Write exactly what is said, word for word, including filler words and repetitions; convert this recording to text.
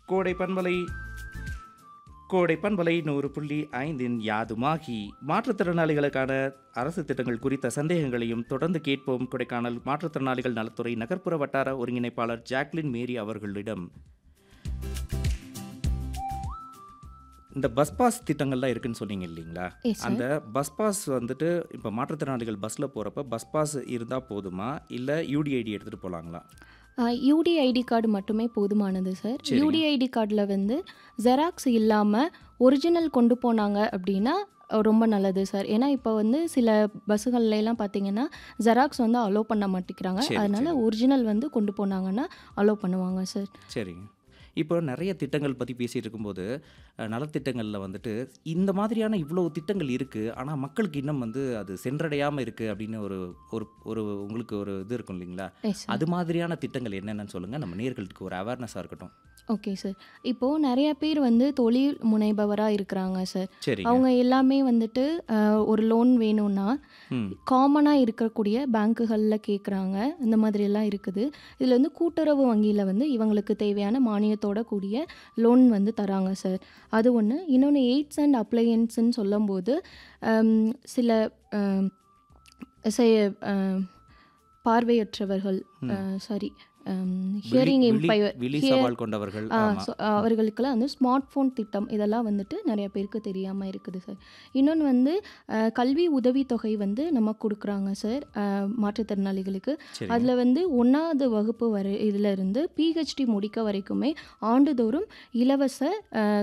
கோடை பண்பலை கோடை பண்பலை நூறு புள்ளி ஐந்தின் யாதுமாகி மாற்றுத்திறனாளிகளுக்கான அரசு திட்டங்கள் குறித்த சந்தேகங்களையும் தொடர்ந்து கேட்போம். கொடைக்கானல் மாற்றுத்திறனாளிகள் நலத்துறை நகர்ப்புற வட்டார ஒருங்கிணைப்பாளர் ஜாக்லின் மேரி அவர்களிடம். இந்த பஸ் பாஸ் திட்டங்கள்லாம் இருக்குன்னு சொன்னீங்க இல்லைங்களா? எஸ் அந்த சார். பஸ் பாஸ் வந்துட்டு இப்போ மாற்றுத்திறனாளிகள் பஸ்ஸில் போகிறப்ப பஸ் பாஸ் இருந்தால் போதுமா, இல்லை யூடிஐடி எடுத்துகிட்டு போகலாங்களா? யூடிஐடி கார்டு மட்டுமே போதுமானது சார். சரிங்க. யூடிஐடி கார்டில் வந்து ஜெராக்ஸ் இல்லாமல் ஒரிஜினல் கொண்டு போனாங்க அப்படின்னா அஹ், ரொம்ப நல்லது சார். ஏன்னா இப்போ வந்து சில பஸ்ஸுகள்ல எல்லாம் பார்த்தீங்கன்னா ஜெராக்ஸ் வந்து அலோவ் பண்ண மாட்டேங்கிறாங்க. சரி அதனால சரி ஒரிஜினல் வந்து கொண்டு போனாங்கன்னா அலோவ் பண்ணுவாங்க சார். சரிங்க. இப்போ நிறைய திட்டங்கள் பற்றி பேசிகிட்டு இருக்கும்போது அஹ், நலத்திட்டங்களில் வந்துட்டு இந்த மாதிரியான இவ்வளோ திட்டங்கள் இருக்குது, ஆனால் மக்களுக்கு இன்னும் வந்து அது சென்றடையாமல் இருக்குது அப்படின்னு ஒரு ஒரு ஒரு உங்களுக்கு ஒரு இது இருக்கும் இல்லைங்களா? Yes sir. அது மாதிரியான திட்டங்கள் என்னென்னு சொல்லுங்கள், நம்ம நேயர்களுக்கு ஒரு அவேர்னஸாக இருக்கட்டும். Okay sir. இப்போது நிறைய பேர் வந்து தொழில் முனைபவராக இருக்கிறாங்க சார். சரிங்க. அவங்க எல்லாமே வந்துட்டு அஹ், ஒரு லோன் வேணும்னா ம் காமனாக இருக்கக்கூடிய பேங்க்குகளில் கேட்குறாங்க. இந்த மாதிரியெல்லாம் இருக்குது. இதில் வந்து கூட்டுறவு வங்கியில் வந்து இவங்களுக்கு தேவையான மானியத்தோட கூடிய லோன் வந்து தராங்க சார். அது ஒன்று. இன்னொன்று எய்ட்ஸ் அண்ட் அப்ளையன்ஸ்ன்னு சொல்லும்போது ஹம், சில ஹம், செ- ஹம், பார்வையற்றவர்கள் ம் சாரி விழி ஹியரிங் விழி இம்பயர் விழி ஹியர் சவால் கொண்டவர்கள். ஆமாம். ம் அவர்களுக்கெல்லாம் வந்து ஸ்மார்ட் ஃபோன் திட்டம் இதெல்லாம் வந்துட்டு நிறைய பேருக்கு தெரியாமல் இருக்குது சார். இன்னொன்று வந்து அஹ், கல்வி உதவித்தொகை வந்து நம்ம கொடுக்குறாங்க சார் அஹ், மாற்றுத்திறனாளிகளுக்கு. சரிங்க. அதில் வந்து ஒன்றாவது வகுப்பு வரை இதில் இருந்து பிஹெச்டி முடிக்க வரைக்குமே ஆண்டுதோறும் இலவச அஹ்,